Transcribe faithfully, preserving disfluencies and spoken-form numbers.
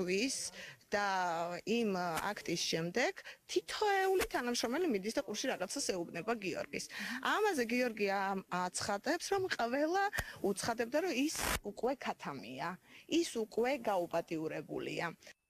დათვის და იმ აქტის შემდეგ თითოეული თანამშრომელი მიდის და კურსში რაღაცას ეუბნება გიორგის. ამაზე გიორგი აცხადებს, რომ ყველა უცხადებდა, რომ ის უკვე ქათამია, ის უკვე გაუპატიურებულია.